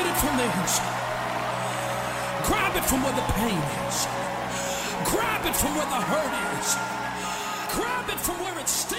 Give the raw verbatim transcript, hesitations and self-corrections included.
it from the inside. Grab it from where the pain is. Grab it from where the hurt is. Grab it from where it's